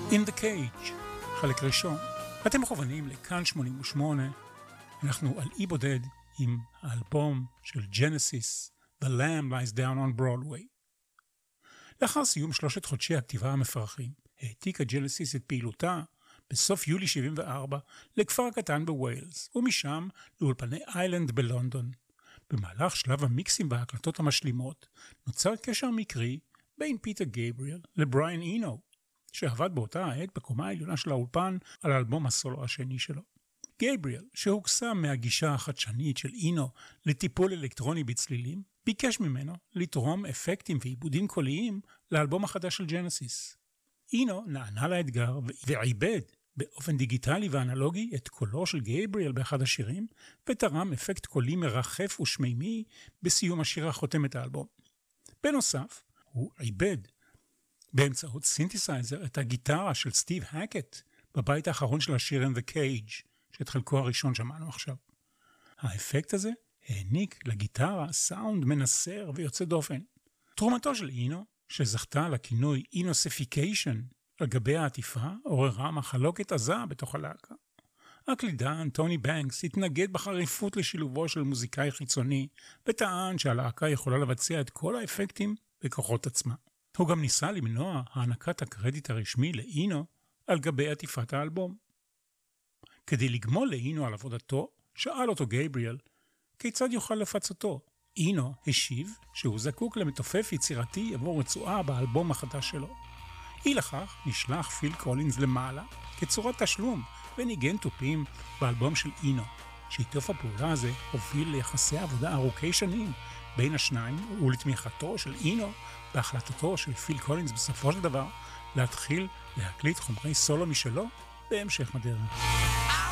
In the Cage, חלק ראשון. אתם מכוונים לכאן 88, אנחנו על אי בודד עם האלבום של Genesis, The Lamb Lies Down on Broadway. לאחר סיום 3 חודשי הכתיבה המפרכים, העתיקה ג'נסיס את פעילותה בסוף יולי 74 לכפר הקטן בווילס, ומשם לאולפני איילנד בלונדון. במהלך שלב המיקסים וההקלטות המשלימות, נוצר קשר מקרי בין פיטר גייבריאל לבריאן אינו, שעבד באותה העת בקומה העליונה של האולפן על האלבום הסולו השני שלו. גייבריאל, שהוקסם מהגישה החדשנית של אינו לטיפול אלקטרוני בצלילים, ביקש ממנו לתרום אפקטים ועיבודים קוליים לאלבום החדש של ג'נסיס. אינו נענה לאתגר ועיבד באופן דיגיטלי ואנלוגי את קולו של גייבריאל באחד השירים, ותרם אפקט קולי מרחף ושמימי בסיום השיר החותם את האלבום. בנוסף, הוא עיבד באמצעות סינתסייזר את הגיטרה של סטיב הקט בבית האחרון של השיר In the Cage, שאת חלקו הראשון שמענו עכשיו. האפקט הזה העניק לגיטרה סאונד מנסר ויוצא דופן. תרומתו של אינו, שזכתה לכינוי אינוסיפיקיישן על גבי העטיפה, עוררה מחלוקת עזה בתוך הלהקה. הקלידן טוני בנקס התנגד בחריפות לשילובו של מוזיקאי חיצוני, וטען שהלהקה יכולה לבצע את כל האפקטים בכוחות עצמה. הוא גם ניסה למנוע הענקת הקרדיט הרשמי לאינו על גבי עטיפת האלבום. כדי לגמול לאינו על עבודתו, שאל אותו גייבריאל כיצד יוכל לפצותו. אינו השיב שהוא זקוק למתופף יצירתי עבור רצועה באלבום החדש שלו. אי לכך נשלח פיל קולינס למעלה כצורת תשלום וניגן תופים באלבום של אינו. שיתוף הפעולה הזה הוביל ליחסי עבודה ארוכי שנים בין השניים, ולתמיכתו של אינו בהחלטתו של פיל קולינס בסופו של דבר להתחיל להקליט חומרי סולו משלו בהמשך הדרך.